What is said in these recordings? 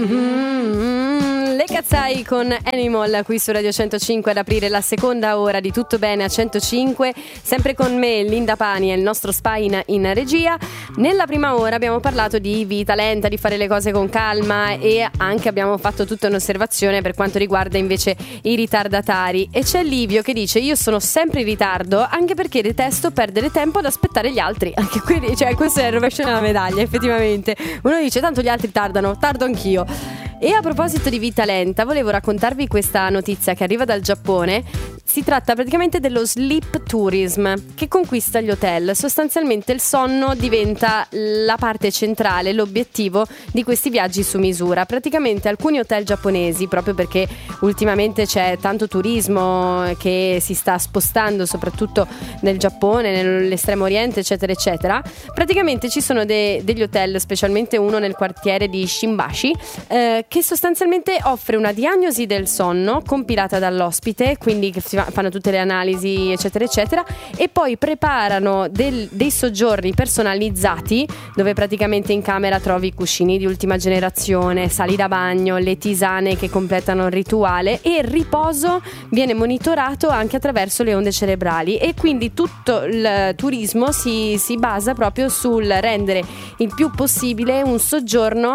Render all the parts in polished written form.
Le Cazzai con Animal qui su Radio 105 ad aprire la seconda ora di Tutto Bene a 105, sempre con me Linda Pani e il nostro spy in regia. Nella prima ora abbiamo parlato di vita lenta, di fare le cose con calma e anche abbiamo fatto tutta un'osservazione per quanto riguarda invece i ritardatari, e c'è Livio che dice: io sono sempre in ritardo anche perché detesto perdere tempo ad aspettare gli altri. Anche qui, cioè, questo è il rovescio della medaglia, effettivamente. Uno dice tanto gli altri tardano, tardo anch'io. E a proposito di vita lenta, volevo raccontarvi questa notizia che arriva dal Giappone. Si tratta praticamente dello sleep tourism, che conquista gli hotel. Sostanzialmente il sonno diventa la parte centrale, l'obiettivo di questi viaggi su misura. Praticamente alcuni hotel giapponesi, proprio perché ultimamente c'è tanto turismo che si sta spostando soprattutto nel Giappone, nell'estremo oriente, eccetera eccetera, praticamente ci sono degli hotel, specialmente uno nel quartiere di Shimbashi, che sostanzialmente offre una diagnosi del sonno compilata dall'ospite, quindi che fanno tutte le analisi eccetera eccetera, e poi preparano dei soggiorni personalizzati dove praticamente in camera trovi cuscini di ultima generazione, sali da bagno, le tisane che completano il rituale, e il riposo viene monitorato anche attraverso le onde cerebrali, e quindi tutto il turismo si basa proprio sul rendere il più possibile un soggiorno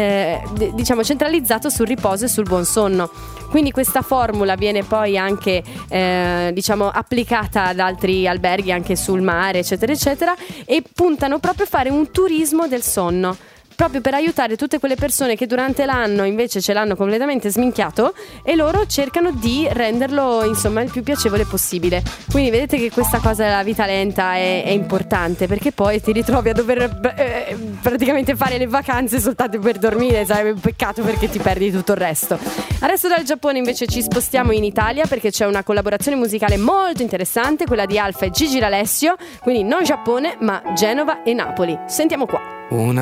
diciamo centralizzato sul riposo e sul buon sonno. Quindi questa formula viene poi anche diciamo applicata ad altri alberghi anche sul mare eccetera eccetera, e puntano proprio a fare un turismo del sonno, proprio per aiutare tutte quelle persone che durante l'anno invece ce l'hanno completamente sminchiato, e loro cercano di renderlo insomma il più piacevole possibile. Quindi vedete che questa cosa della vita lenta è importante, perché poi ti ritrovi a dover praticamente fare le vacanze soltanto per dormire, sarebbe un peccato perché ti perdi tutto il resto. Adesso dal Giappone invece ci spostiamo in Italia, perché c'è una collaborazione musicale molto interessante, quella di Alfa e Gigi D'Alessio, quindi non Giappone ma Genova e Napoli. Sentiamo qua. Una